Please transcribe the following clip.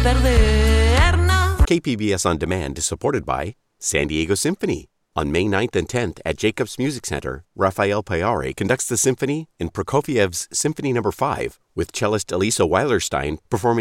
perdernos. KPBS On Demand is supported by San Diego Symphony. On May 9th and 10th at Jacobs Music Center, Rafael Payare conducts the symphony in Prokofiev's Symphony No. 5 with cellist Elisa Weilerstein performing